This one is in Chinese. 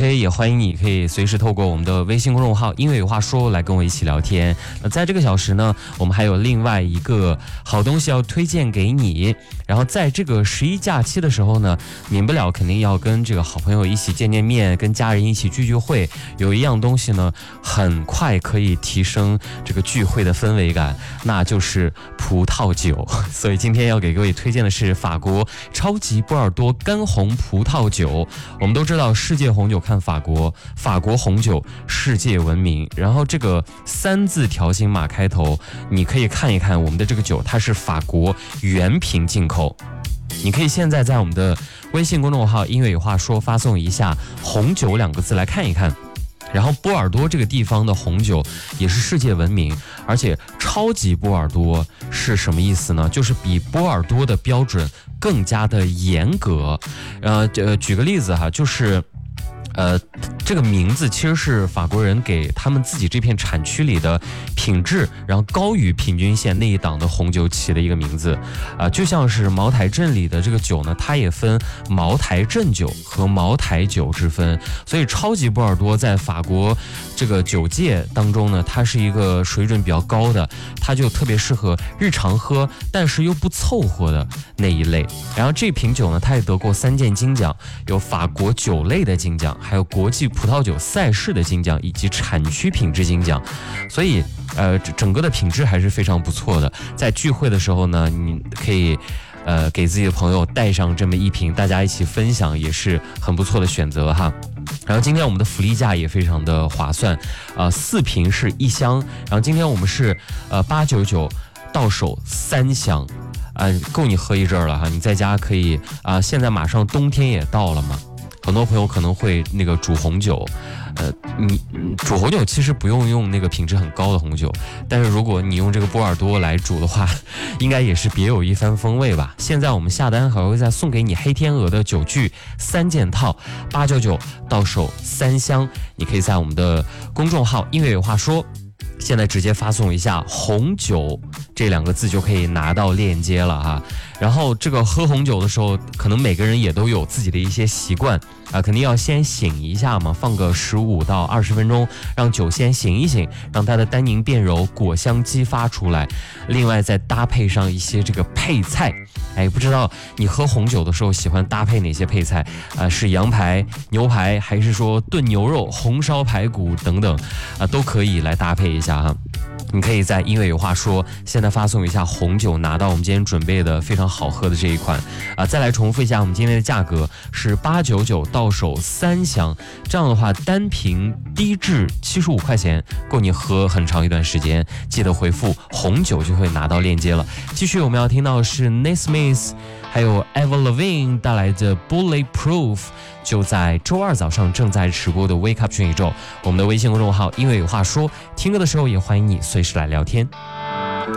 OK， 也欢迎你可以随时透过我们的微信公众号音乐有话说来跟我一起聊天。那在这个小时呢，我们还有另外一个好东西要推荐给你。然后在这个11假期的时候呢，免不了肯定要跟这个好朋友一起见见面，跟家人一起聚聚会。有一样东西呢，很快可以提升这个聚会的氛围感，那就是葡萄酒。所以今天要给各位推荐的是法国超级波尔多干红葡萄酒。我们都知道世界红酒看法国，法国红酒世界闻名。然后这个3字条形码开头，你可以看一看我们的这个酒，它是法国原瓶进口。你可以现在在我们的微信公众号音乐有话说发送一下红酒2个字来看一看。然后波尔多这个地方的红酒也是世界闻名，而且超级波尔多是什么意思呢？就是比波尔多的标准更加的严格。举个例子哈，就是这个名字其实是法国人给他们自己这片产区里的品质，然后高于平均线那一档的红酒起的一个名字。就像是茅台镇里的这个酒呢，它也分茅台镇酒和茅台酒之分。所以超级波尔多在法国这个酒界当中呢，它是一个水准比较高的，它就特别适合日常喝，但是又不凑合的那一类。然后这瓶酒呢，它也得过3件金奖，有法国酒类的金奖，还有国际葡萄酒赛事的金奖，以及产区品质金奖。所以整个的品质还是非常不错的。在聚会的时候呢，你可以给自己的朋友带上这么一瓶，大家一起分享，也是很不错的选择哈。然后今天我们的福利价也非常的划算，4瓶是1箱，然后今天我们是899到手3箱，够你喝一阵了哈。你在家可以现在马上冬天也到了嘛，很多朋友可能会那个煮红酒，你煮红酒其实不用那个品质很高的红酒，但是如果你用这个波尔多来煮的话，应该也是别有一番风味吧。现在我们下单还会再送给你黑天鹅的酒具3件套，899到手3箱。你可以在我们的公众号音乐有话说，现在直接发送一下红酒这2个字就可以拿到链接了哈。然后这个喝红酒的时候，可能每个人也都有自己的一些习惯肯定要先醒一下嘛，放个15到20分钟，让酒先醒一醒，让它的单宁变柔，果香激发出来。另外再搭配上一些这个配菜，不知道你喝红酒的时候喜欢搭配哪些配菜是羊排、牛排，还是说炖牛肉、红烧排骨等等都可以来搭配一下哈。你可以在音乐有话说现在发送一下红酒，拿到我们今天准备的非常好喝的这一款再来重复一下我们今天的价格是899到手3箱，这样的话单瓶低至75块钱，够你喝很长一段时间。记得回复红酒就会拿到链接了。继续我们要听到的是 Naismith 还有 Avril Lavigne 带来的 Bulletproof， 就在周2早上正在直播的 Wake Up 全宇宙，我们的微信公众号音乐有话说，听歌的时候也欢迎你随时来聊天。